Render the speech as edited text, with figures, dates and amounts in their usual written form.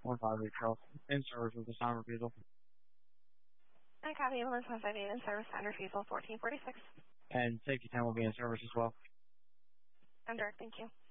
Retail in service with the sound refusal. I copy ambulance 158 in service, sound refusal 1446. And safety 10 will be in service as well. I'm direct, thank you.